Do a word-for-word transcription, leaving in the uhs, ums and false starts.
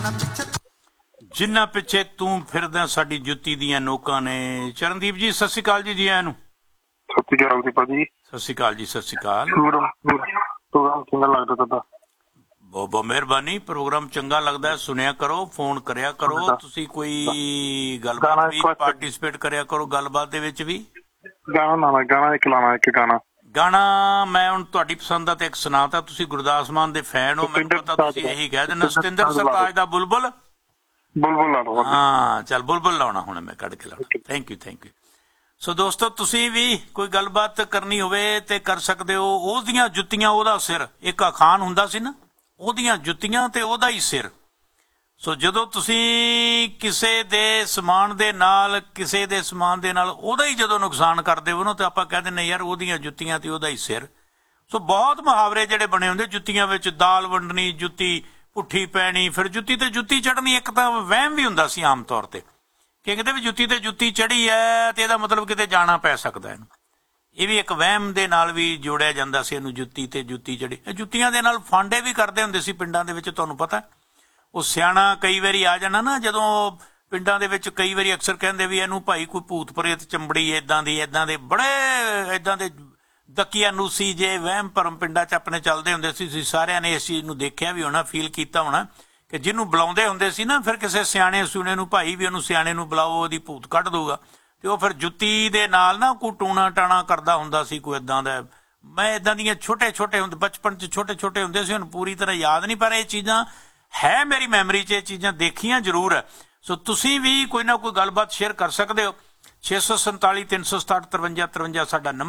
ਜਿੰਨਾ ਪਿੱਛੇ ਤੂੰ ਫਿਰਦਾ ਸਾਡੀ ਜੁੱਤੀ ਦੀਆਂ ਨੋਕਾਂ ਨੇ। ਚਰਨਦੀਪ ਜੀ ਸਤਿ ਸ਼੍ਰੀ ਅਕਾਲ ਜੀ। ਜੀ ਆਇਆਂ ਨੂੰ। ਸਤਿ ਸ਼੍ਰੀ ਅਕਾਲ ਜੀ ਭਾਜੀ। ਸਤਿ ਸ਼੍ਰੀ ਅਕਾਲ ਜੀ। ਸਤਿ ਸ਼੍ਰੀ ਅਕਾਲ। ਪ੍ਰੋਗਰਾਮ ਚੰਗਾ ਲੱਗਦਾ ਤੁਹਾਡਾ। ਬਹੁਤ ਬਹੁਤ ਮਿਹਰਬਾਨੀ। ਪ੍ਰੋਗਰਾਮ ਚੰਗਾ ਲੱਗਦਾ ਹੈ, ਸੁਣਿਆ ਕਰੋ, ਫੋਨ ਕਰਿਆ ਕਰੋ। ਤੁਸੀਂ ਕੋਈ ਗੱਲਬਾਤ ਵੀ ਪਾਰਟੀਸਪੇਟ ਕਰਿਆ ਕਰੋ ਗੱਲਬਾਤ ਦੇ ਵਿੱਚ ਵੀ। ਗਾਣਾ ਲਾਣਾ ਗਾਣਾ ਇੱਕ ਲਾਣਾ ਇੱਕ ਗਾਣਾ ਗਾਣਾ ਮੈਂ ਹੁਣ ਤੁਹਾਡੀ ਪਸੰਦ ਦਾ ਤੇ ਇੱਕ ਸੁਣਾਤਾ। ਤੁਸੀਂ ਗੁਰਦਾਸ ਮਾਨ ਦੇ ਫੈਨ ਹੋ, ਮੈਨੂੰ ਪਤਾ ਤੁਸੀਂ ਇਹੀ ਕਹਿ ਦੇਣਾ ਸਤਿੰਦਰ ਸਰਤਾਜ ਦਾ ਬੁਲਬੁਲ। ਬੁਲਬੁਲ ਲਾ ਲਓ। ਹਾਂ ਚੱਲ ਬੁਲਬੁਲ ਲਾਉਣਾ ਹੁਣ ਮੈਂ ਕੱਢ ਕੇ ਲਾਉਣਾ। Thank you thank you. ਸੋ ਦੋਸਤੋ ਤੁਸੀਂ ਵੀ ਕੋਈ ਗੱਲਬਾਤ ਕਰਨੀ ਹੋਵੇ ਤੇ ਕਰ ਸਕਦੇ ਹੋ। ਉਹਦੀਆਂ ਜੁੱਤੀਆਂ ਉਹਦਾ ਸਿਰ, ਇੱਕ ਅਖਾਣ ਹੁੰਦਾ ਸੀ ਨਾ, ਉਹਦੀਆਂ ਜੁੱਤੀਆਂ ਤੇ ਉਹਦਾ ਹੀ ਸਿਰ। ਸੋ ਜਦੋਂ ਤੁਸੀਂ ਕਿਸੇ ਦੇ ਸਮਾਨ ਦੇ ਨਾਲ ਕਿਸੇ ਦੇ ਸਮਾਨ ਦੇ ਨਾਲ ਉਹਦਾ ਹੀ ਜਦੋਂ ਨੁਕਸਾਨ ਕਰਦੇ ਹੋ ਨਾ ਤਾਂ ਆਪਾਂ ਕਹਿ ਦਿੰਦੇ ਯਾਰ ਉਹਦੀਆਂ ਜੁੱਤੀਆਂ ਤੇ ਉਹਦਾ ਹੀ ਸਿਰ। ਸੋ ਬਹੁਤ ਮੁਹਾਵਰੇ ਜਿਹੜੇ ਬਣੇ ਹੁੰਦੇ ਜੁੱਤੀਆਂ ਵਿੱਚ, ਦਾਲ ਵੰਡਣੀ, ਜੁੱਤੀ ਪੁੱਠੀ ਪੈਣੀ, ਫਿਰ ਜੁੱਤੀ ਤੇ ਜੁੱਤੀ ਚੜ੍ਹਨੀ। ਇੱਕ ਤਾਂ ਵਹਿਮ ਵੀ ਹੁੰਦਾ ਸੀ ਆਮ ਤੌਰ ਤੇ ਕਿ ਕਿਤੇ ਵੀ ਜੁੱਤੀ ਤੇ ਜੁੱਤੀ ਚੜ੍ਹੀ ਹੈ ਤੇ ਇਹਦਾ ਮਤਲਬ ਕਿਤੇ ਜਾਣਾ ਪੈ ਸਕਦਾ ਇਹਨੂੰ। ਇਹ ਵੀ ਇੱਕ ਵਹਿਮ ਦੇ ਨਾਲ ਵੀ ਜੋੜਿਆ ਜਾਂਦਾ ਸੀ ਇਹਨੂੰ, ਜੁੱਤੀ ਤੇ ਜੁੱਤੀ ਚੜ੍ਹੀ। ਜੁੱਤੀਆਂ ਦੇ ਨਾਲ ਫਾਂਡੇ ਵੀ ਕਰਦੇ ਹੁੰਦੇ ਸੀ ਪਿੰਡਾਂ ਦੇ ਵਿੱਚ, ਤੁਹਾਨੂੰ ਪਤਾ। ਉਹ ਸਿਆਣਾ ਕਈ ਵਾਰੀ ਆ ਜਾਣਾ ਨਾ ਜਦੋਂ ਪਿੰਡਾਂ ਦੇ ਵਿੱਚ, ਕਈ ਵਾਰੀ ਅਕਸਰ ਕਹਿੰਦੇ ਵੀ ਇਹਨੂੰ ਭਾਈ ਕੋਈ ਭੂਤ ਪ੍ਰੇਤ ਚੰਬੜੀ ਏਦਾਂ ਦੀ, ਏਦਾਂ ਦੇ ਬੜੇ ਏਦਾਂ ਦੇ ਦਕੀਆਨੂਸੀ ਜੇ ਵਹਿਮ ਭਰਮ ਪਿੰਡਾਂ 'ਚ ਆਪਣੇ ਚੱਲਦੇ ਹੁੰਦੇ ਸੀ। ਤੁਸੀਂ ਸਾਰਿਆਂ ਨੇ ਇਸ ਚੀਜ਼ ਨੂੰ ਦੇਖਿਆ ਵੀ ਹੋਣਾ, ਫੀਲ ਕੀਤਾ ਹੋਣਾ ਕਿ ਜਿਹਨੂੰ ਬੁਲਾਉਂਦੇ ਹੁੰਦੇ ਸੀ ਨਾ ਫਿਰ ਕਿਸੇ ਸਿਆਣੇ ਸੁਣੇ ਨੂੰ, ਭਾਈ ਵੀ ਉਹਨੂੰ ਸਿਆਣੇ ਨੂੰ ਬੁਲਾਓ, ਉਹਦੀ ਭੂਤ ਕੱਢ ਦਊਗਾ। ਤੇ ਉਹ ਫਿਰ ਜੁੱਤੀ ਦੇ ਨਾਲ ਨਾ ਕੋਈ ਟੂਣਾ ਟਾਣਾ ਕਰਦਾ ਹੁੰਦਾ ਸੀ, ਕੋਈ ਏਦਾਂ ਦਾ। ਮੈਂ ਏਦਾਂ ਦੀਆਂ ਛੋਟੇ ਛੋਟੇ ਹੁੰਦੇ ਬਚਪਨ 'ਚ ਛੋਟੇ ਛੋਟੇ ਹੁੰਦੇ ਸੀ, ਹੁਣ ਪੂਰੀ ਤਰ੍ਹਾਂ ਯਾਦ ਨਹੀਂ, ਪਰ ਇਹ ਚੀਜ਼ਾਂ ਹੈ ਮੇਰੀ ਮੈਮਰੀ 'ਚ, ਇਹ ਚੀਜ਼ਾਂ ਦੇਖੀਆਂ ਜ਼ਰੂਰ ਹੈ। ਸੋ ਤੁਸੀਂ ਵੀ ਕੋਈ ਨਾ ਕੋਈ ਗੱਲਬਾਤ ਸ਼ੇਅਰ ਕਰ ਸਕਦੇ ਹੋ। ਛੇ ਸੌ ਸੰਤਾਲੀ ਤਿੰਨ ਸੌ ਸਤਾਹਠ ਤਰਵੰਜਾ ਤਰਵੰਜਾ ਸਾਡਾ ਨੰਬਰ।